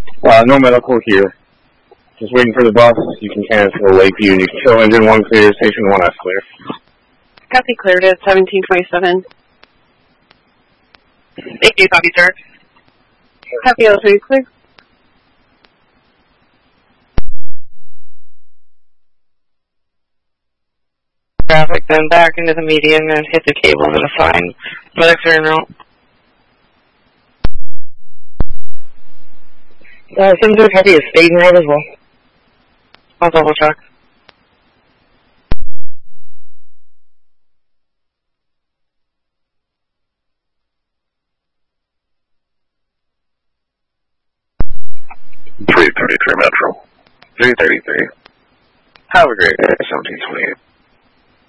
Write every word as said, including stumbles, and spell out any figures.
Uh, no medical here. Just waiting for the bus. You can cancel Lakeview and you can show engine one clear, station one S clear. Copy, cleared at seventeen twenty-seven. Thank you, copy, sir. Copy, L three, clear. Traffic, then back into the median and hit the cable to the fine. Medics are en route. Uh, seven two copy is stayed in road as well. I'll double check. three thirty-three Metro. three thirty-three. Have a great day, seventeen twenty-eight.